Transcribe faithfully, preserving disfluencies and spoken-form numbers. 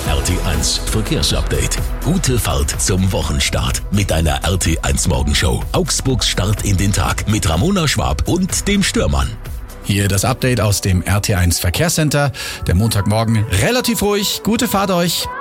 R T eins Verkehrsupdate. Gute Fahrt zum Wochenstart mit einer R T eins Morgenshow. Augsburgs Start in den Tag mit Ramona Schwab und dem Stürmann. Hier das Update aus dem R T eins Verkehrscenter. Der Montagmorgen relativ ruhig. Gute Fahrt euch.